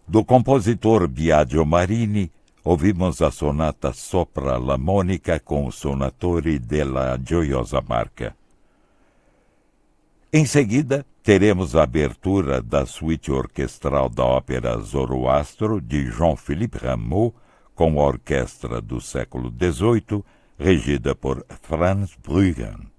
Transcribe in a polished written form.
Do compositor Biagio Marini, ouvimos a sonata Sopra la Monica com o Sonatori della Gioiosa Marca. Em seguida, teremos a abertura da suíte orquestral da ópera Zoroastro, de Jean-Philippe Rameau, com a orquestra do século XVIII, regida por Franz Bruggen.